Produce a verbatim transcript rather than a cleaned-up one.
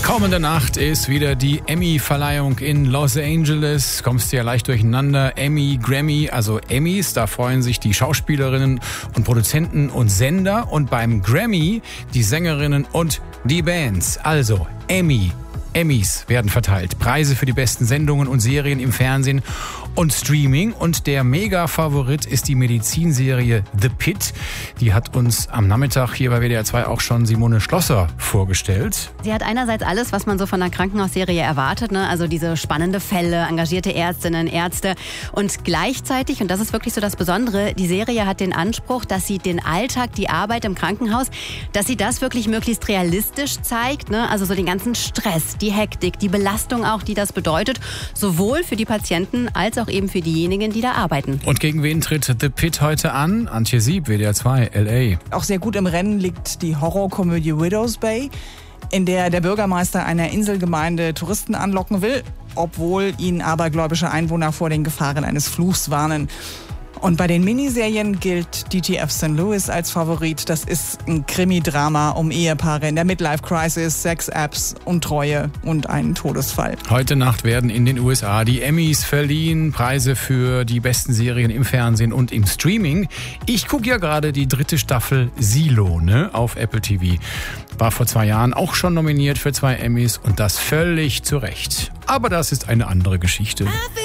Kommende Nacht ist wieder die Emmy-Verleihung in Los Angeles. Kommst du ja leicht durcheinander. Emmy, Grammy, also Emmys, da freuen sich die Schauspielerinnen und Produzenten und Sender. Und beim Grammy die Sängerinnen und die Bands. Also Emmy. Emmys werden verteilt. Preise für die besten Sendungen und Serien im Fernsehen und Streaming. Und der Mega-Favorit ist die Medizinserie The Pitt. Die hat uns am Nachmittag hier bei W D R zwei auch schon Simone Schlosser vorgestellt. Sie hat einerseits alles, was man so von einer Krankenhausserie erwartet, ne? Also diese spannende Fälle, engagierte Ärztinnen, Ärzte. Und gleichzeitig, und das ist wirklich so das Besondere, die Serie hat den Anspruch, dass sie den Alltag, die Arbeit im Krankenhaus, dass sie das wirklich möglichst realistisch zeigt, ne? Also so den ganzen Stress, die Hektik, die Belastung auch, die das bedeutet, sowohl für die Patienten als auch eben für diejenigen, die da arbeiten. Und gegen wen tritt The Pitt heute an? Antje Sieb, W D R zwei, L A. Auch sehr gut im Rennen liegt die Horrorkomödie Widow's Bay, in der der Bürgermeister einer Inselgemeinde Touristen anlocken will, obwohl ihn abergläubische Einwohner vor den Gefahren eines Fluchs warnen. Und bei den Miniserien gilt D T F Sankt Louis als Favorit. Das ist ein Krimi-Drama um Ehepaare in der Midlife-Crisis, Sex-Apps, Untreue und einen Todesfall. Heute Nacht werden in den U S A die Emmys verliehen. Preise für die besten Serien im Fernsehen und im Streaming. Ich gucke ja gerade die dritte Staffel Silo, ne, auf Apple T V. War vor zwei Jahren auch schon nominiert für zwei Emmys und das völlig zu Recht. Aber das ist eine andere Geschichte.